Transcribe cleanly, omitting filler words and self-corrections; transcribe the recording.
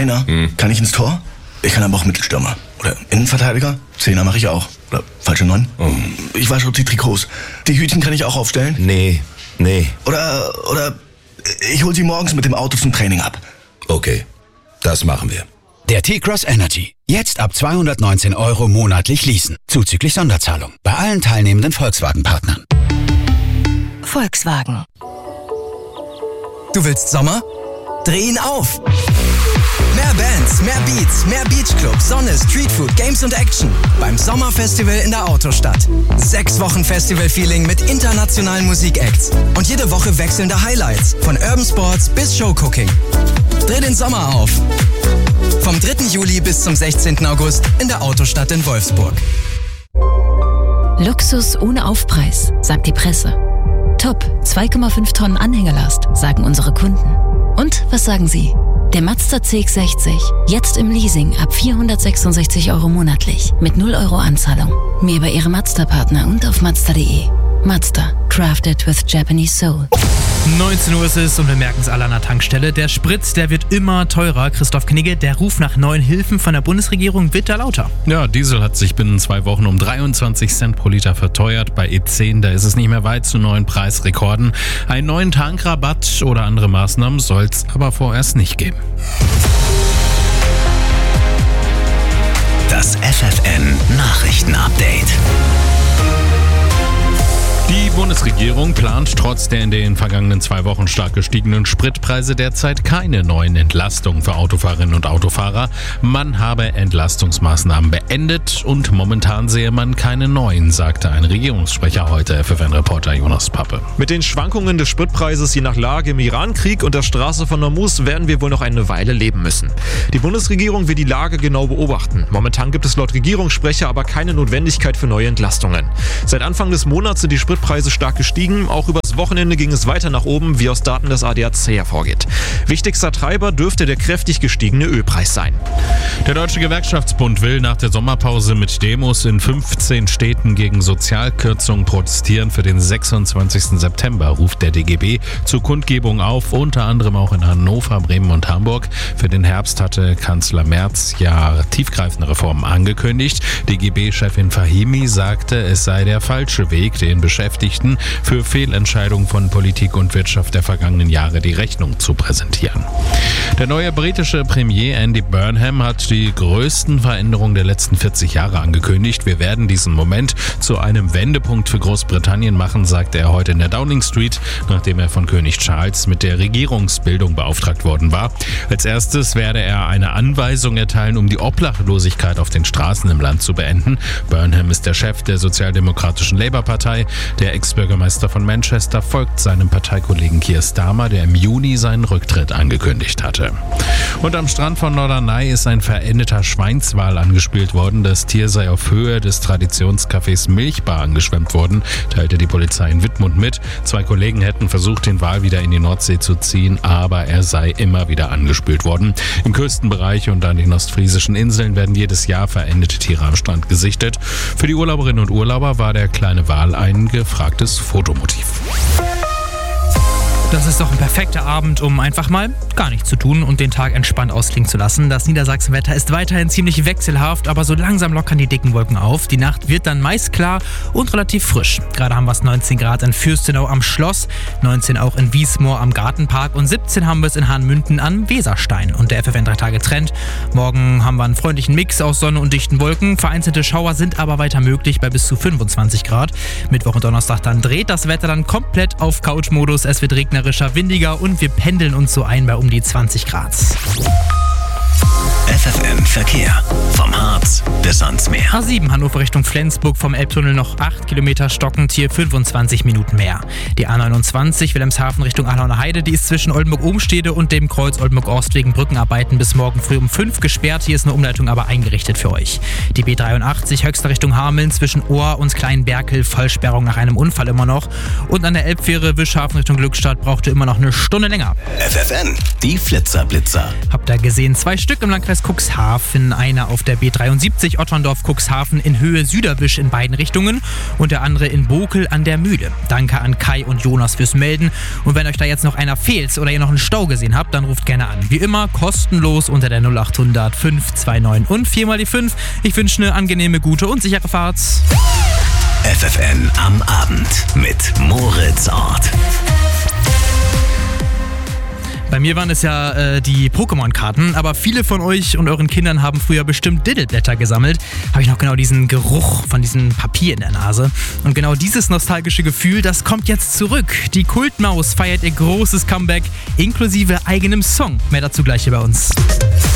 Trainer, kann ich ins Tor? Ich kann aber auch Mittelstürmer. Oder Innenverteidiger? Zehner mache ich auch. Oder falsche 9? Ich wasche auch die Trikots. Die Hütchen kann ich auch aufstellen? Nee. Oder ich hol sie morgens mit dem Auto zum Training ab. Okay, das machen wir. Der T-Cross Energy. Jetzt ab 219 € monatlich leasen. Zuzüglich Sonderzahlung. Bei allen teilnehmenden Volkswagen-Partnern. Volkswagen. Du willst Sommer? Dreh ihn auf! Mehr Bands, mehr Beats, mehr Beachclub, Sonne, Streetfood, Games und Action. Beim Sommerfestival in der Autostadt. 6 Wochen Festival-Feeling mit internationalen Musikacts. Und jede Woche wechselnde Highlights. Von Urban Sports bis Showcooking. Dreh den Sommer auf. Vom 3. Juli bis zum 16. August in der Autostadt in Wolfsburg. Luxus ohne Aufpreis, sagt die Presse. Top, 2,5 Tonnen Anhängelast, sagen unsere Kunden. Und was sagen Sie? Der Mazda CX-60, jetzt im Leasing ab 466 € monatlich, mit 0 € Anzahlung. Mehr bei Ihrem Mazda-Partner und auf Mazda.de. Mazda, crafted with Japanese soul. 19 Uhr ist es und wir merken es alle an der Tankstelle. Der Sprit, der wird immer teurer. Christoph Knigge, der Ruf nach neuen Hilfen von der Bundesregierung wird da lauter. Ja, Diesel hat sich binnen 2 Wochen um 23 Cent pro Liter verteuert. Bei E10, da ist es nicht mehr weit zu neuen Preisrekorden. Einen neuen Tankrabatt oder andere Maßnahmen soll es aber vorerst nicht geben. Das FFN Nachrichten-Update. Die Bundesregierung plant trotz der in den vergangenen 2 Wochen stark gestiegenen Spritpreise derzeit keine neuen Entlastungen für Autofahrerinnen und Autofahrer. Man habe Entlastungsmaßnahmen beendet und momentan sehe man keine neuen, sagte ein Regierungssprecher heute FFN-Reporter Jonas Pappe. Mit den Schwankungen des Spritpreises je nach Lage im Irankrieg und der Straße von Hormuz werden wir wohl noch eine Weile leben müssen. Die Bundesregierung will die Lage genau beobachten. Momentan gibt es laut Regierungssprecher aber keine Notwendigkeit für neue Entlastungen. Seit Anfang des Monats sind die Spritpreise stark gestiegen. Auch übers Wochenende ging es weiter nach oben, wie aus Daten des ADAC hervorgeht. Wichtigster Treiber dürfte der kräftig gestiegene Ölpreis sein. Der Deutsche Gewerkschaftsbund will nach der Sommerpause mit Demos in 15 Städten gegen Sozialkürzungen protestieren. Für den 26. September ruft der DGB zur Kundgebung auf, unter anderem auch in Hannover, Bremen und Hamburg. Für den Herbst hatte Kanzler Merz ja tiefgreifende Reformen angekündigt. DGB-Chefin Fahimi sagte, es sei der falsche Weg, den Beschäftigten für Fehlentscheidungen von Politik und Wirtschaft der vergangenen Jahre die Rechnung zu präsentieren. Der neue britische Premier Andy Burnham hat die größten Veränderungen der letzten 40 Jahre angekündigt. Wir werden diesen Moment zu einem Wendepunkt für Großbritannien machen, sagte er heute in der Downing Street, nachdem er von König Charles mit der Regierungsbildung beauftragt worden war. Als erstes werde er eine Anweisung erteilen, um die Obdachlosigkeit auf den Straßen im Land zu beenden. Burnham ist der Chef der sozialdemokratischen Labour-Partei. Der Ex-Bürgermeister von Manchester folgt seinem Parteikollegen Keir Starmer, der im Juni seinen Rücktritt angekündigt hatte. Und am Strand von Norderney ist ein verendeter Schweinswal angespült worden. Das Tier sei auf Höhe des Traditionscafés Milchbar angeschwemmt worden, teilte die Polizei in Wittmund mit. 2 Kollegen hätten versucht, den Wal wieder in die Nordsee zu ziehen, aber er sei immer wieder angespült worden. Im Küstenbereich und an den ostfriesischen Inseln werden jedes Jahr verendete Tiere am Strand gesichtet. Für die Urlauberinnen und Urlauber war der kleine Wal ein gefragtes Fotomotiv. Das ist doch ein perfekter Abend, um einfach mal gar nichts zu tun und den Tag entspannt ausklingen zu lassen. Das Niedersachsenwetter ist weiterhin ziemlich wechselhaft, aber so langsam lockern die dicken Wolken auf. Die Nacht wird dann meist klar und relativ frisch. Gerade haben wir es 19 Grad in Fürstenau am Schloss, 19 auch in Wiesmoor am Gartenpark und 17 haben wir es in Hahnmünden am Weserstein. Und der FFN 3 Tage Trend. Morgen haben wir einen freundlichen Mix aus Sonne und dichten Wolken. Vereinzelte Schauer sind aber weiter möglich bei bis zu 25 Grad. Mittwoch und Donnerstag dann dreht das Wetter dann komplett auf Couch-Modus. Es wird regnerischer, windiger und wir pendeln uns so ein bei um die 20 Grad. FFN Verkehr. Vom Harz bis ans Meer. A7 Hannover Richtung Flensburg, vom Elbtunnel noch 8 Kilometer stockend, hier 25 Minuten mehr. Die A29 Wilhelmshaven Richtung Ahlauer Heide, die ist zwischen Oldenburg-Obenstede und dem Kreuz Oldenburg-Ost wegen Brückenarbeiten bis morgen früh um 5 gesperrt. Hier ist eine Umleitung aber eingerichtet für euch. Die B83 Höxter Richtung Hameln zwischen Ohr und Kleinberkel, Vollsperrung nach einem Unfall immer noch. Und an der Elbfähre Wischhafen Richtung Glückstadt brauchte immer noch eine Stunde länger. FFN, die Flitzer-Blitzer. Habt ihr gesehen, 2 Stück im Landkreis Cuxhaven, einer auf der B73 Otterndorf-Cuxhaven in Höhe Süderwisch in beiden Richtungen und der andere in Bokel an der Mühle. Danke an Kai und Jonas fürs Melden. Und wenn euch da jetzt noch einer fehlt oder ihr noch einen Stau gesehen habt, dann ruft gerne an. Wie immer kostenlos unter der 0800 529 und 4 die 5. Ich wünsche eine angenehme, gute und sichere Fahrt. FFN am Abend mit Moritz Ort. Bei mir waren es ja die Pokémon-Karten, aber viele von euch und euren Kindern haben früher bestimmt Diddleblätter gesammelt. Habe ich noch genau diesen Geruch von diesem Papier in der Nase. Und genau dieses nostalgische Gefühl, das kommt jetzt zurück. Die Kultmaus feiert ihr großes Comeback inklusive eigenem Song. Mehr dazu gleich hier bei uns.